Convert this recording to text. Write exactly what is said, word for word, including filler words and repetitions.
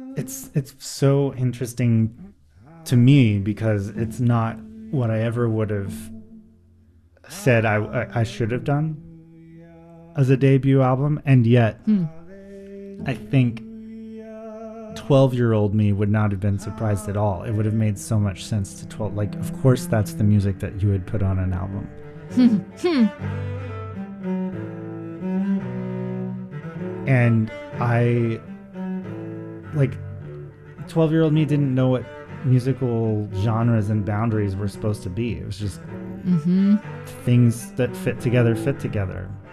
it's it's so interesting to me because it's not what I ever would have said I I, I should have done as a debut album, and yet Hmm. I think twelve year old me would not have been surprised at all. It would have made so much sense to twelve. Like, of course, that's the music that you would put on an album. And I, like, twelve year old me didn't know what musical genres and boundaries were supposed to be. It was just Mm-hmm. things that fit together, fit together.